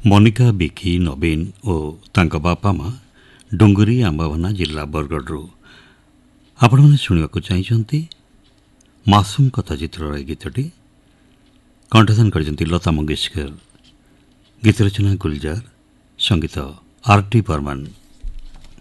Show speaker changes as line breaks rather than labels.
ମନିକା, ବିକି, ନବୀନ ଓ ତାଙ୍କ ବାପା ମା ଡୁଙ୍ଗୁରୀ ଆମ୍ବାଭାନା ଜିଲ୍ଲା ବରଗଡ଼ରୁ। ଆପଣମାନେ ଶୁଣିବାକୁ ଚାହିଁଛନ୍ତି ମାସୁମ କଥା ଚିତ୍ରର ଏହି ଗୀତଟି। କଣ୍ଠଦାନ କରିଛନ୍ତି ଲତା ମଙ୍ଗେଶକର। ଗୀତ ରଚନା ଗୁଲଜାର, ସଙ୍ଗୀତ ଆର୍.ଟି. ବର୍ମନ।